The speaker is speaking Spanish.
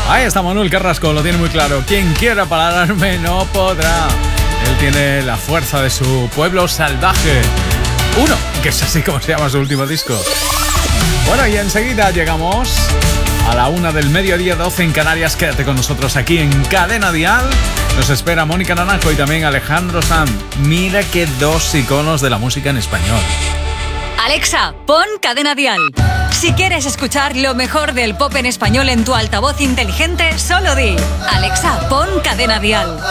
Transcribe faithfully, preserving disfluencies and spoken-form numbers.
Ahí está Manuel Carrasco, lo tiene muy claro. Quien quiera pararme no podrá. Él tiene la fuerza de su pueblo salvaje. Uno, que es así como se llama su último disco. Bueno, y enseguida llegamos a la una del mediodía, doce en Canarias. Quédate con nosotros aquí en Cadena Dial. Nos espera Mónica Naranjo y también Alejandro Sanz. Mira que dos iconos de la música en español. Alexa, pon Cadena Dial. Si quieres escuchar lo mejor del pop en español en tu altavoz inteligente, solo di: Alexa, pon Cadena Dial.